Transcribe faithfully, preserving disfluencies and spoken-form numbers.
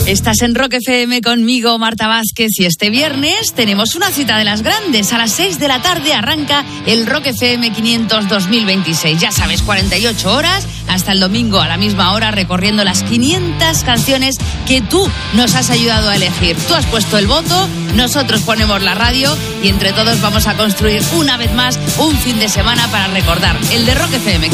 Estás en Rock F M conmigo, Marta Vázquez, y este viernes tenemos una cita de las grandes. A las seis de la tarde arranca el Rock F M quinientos dos mil veintiséis. Ya sabes, cuarenta y ocho horas hasta el domingo a la misma hora, recorriendo las quinientas canciones que tú nos has ayudado a elegir. Tú has puesto el voto, nosotros ponemos la radio y entre todos vamos a construir una vez más un fin de semana para recordar el de Rock F M.